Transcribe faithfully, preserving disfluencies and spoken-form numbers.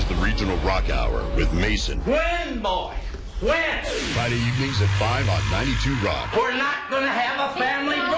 the Regional Rock Hour with Mason. When, boy? When? Friday evenings at five on ninety-two Rock. We're not going to have a family